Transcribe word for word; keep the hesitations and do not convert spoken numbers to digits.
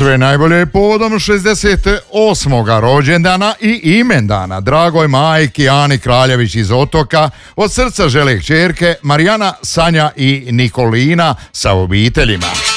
Sve najbolje povodom šezdeset osmog rođendana i imendana dragoj majki Ani Kraljević iz Otoka od srca žele kćerke Marijana, Sanja i Nikolina sa obiteljima.